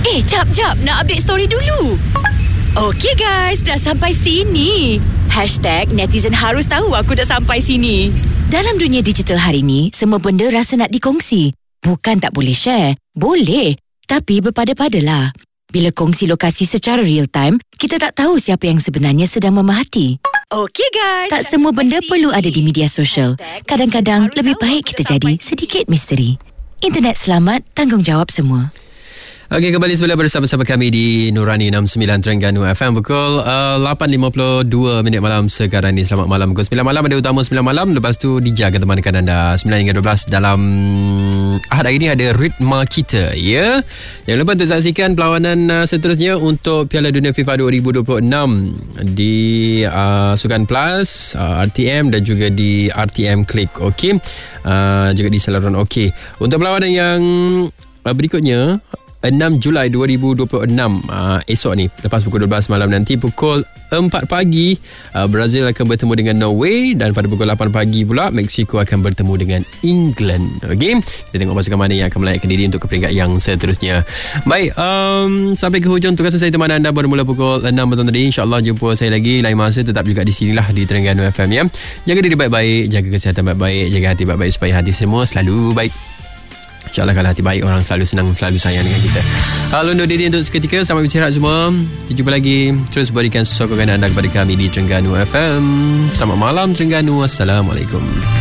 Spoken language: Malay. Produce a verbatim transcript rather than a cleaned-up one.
Eh, jap, jap. Nak update story dulu. Okey guys, dah sampai sini. Hashtag netizen harus tahu aku dah sampai sini. Dalam dunia digital hari ni, semua benda rasa nak dikongsi. Bukan tak boleh share. Boleh. Tapi berpada-padalah. Bila kongsi lokasi secara real time, kita tak tahu siapa yang sebenarnya sedang memerhati. Okey guys. Tak semua benda perlu ada di media sosial. Kadang-kadang lebih baik kita jadi sedikit misteri. Internet selamat, tanggungjawab semua. Okey, kembali semula bersama-sama kami di Nurani enam puluh sembilan Terengganu F M pukul uh, lapan lima puluh dua minit malam sekarang ni. Selamat malam. Pukul sembilan malam ada utama sembilan malam. Lepas tu Dija akan temankan anda sembilan hingga dua belas dalam Ahad hari ini ada Ritma Kita, ya. Jangan lupa untuk saksikan perlawanan uh, seterusnya untuk Piala Dunia FIFA dua ribu dua puluh enam di uh, Sukan Plus, uh, R T M dan juga di R T M Click. Okey. Uh, juga di saluran Okey. Untuk perlawanan yang uh, berikutnya enam Julai dua ribu dua puluh enam uh, esok ni, lepas pukul dua belas malam nanti pukul empat pagi uh, Brazil akan bertemu dengan Norway, dan pada pukul lapan pagi pula Mexico akan bertemu dengan England. Okey, kita tengok pasukan mana yang akan melayakkan diri untuk ke peringkat yang seterusnya. Baik, um, sampai ke hujung tugas saya teman anda bermula pukul enam petang tadi. InsyaAllah jumpa saya lagi lain masa, tetap juga di sinilah di Terengganu F M, ya. Jaga diri baik-baik, jaga kesihatan baik-baik, jaga hati baik-baik supaya hati semua selalu baik. InsyaAllah kalau hati baik, orang selalu senang, selalu sayang dengan kita. Halo, undur diri untuk seketika. Selamat beristirahat semua. Kita jumpa lagi. Terus berikan sokongan anda kepada kami di Terengganu F M. Selamat malam Terengganu. Assalamualaikum.